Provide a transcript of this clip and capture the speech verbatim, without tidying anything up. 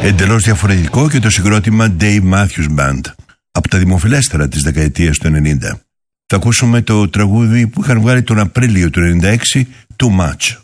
Εντελώς διαφορετικό και το συγκρότημα Dave Matthews Band, από τα δημοφιλέστερα της δεκαετίας του ενενήντα. Θα ακούσουμε το τραγούδι που είχαν βγάλει τον Απρίλιο του ενενήντα έξι, Too Much.